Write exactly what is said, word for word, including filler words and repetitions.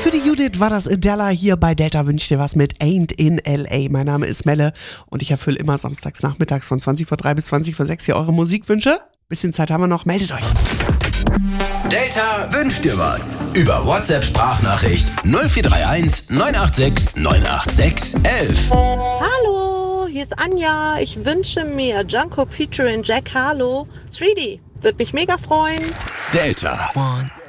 Für die Judith war das Adela hier bei Delta wünscht dir was mit Ain't in L A. Mein Name ist Melle und ich erfülle immer samstags nachmittags von zwanzig vor drei bis zwanzig vor sechs hier eure Musikwünsche. Bisschen Zeit haben wir noch, meldet euch. Delta wünscht dir was. Über WhatsApp-Sprachnachricht null vier drei eins neun acht sechs neun acht sechs eins eins. Hallo, hier ist Anja. Ich wünsche mir Jungkook featuring Jack Harlow. drei D. Würde mich mega freuen. Delta. One,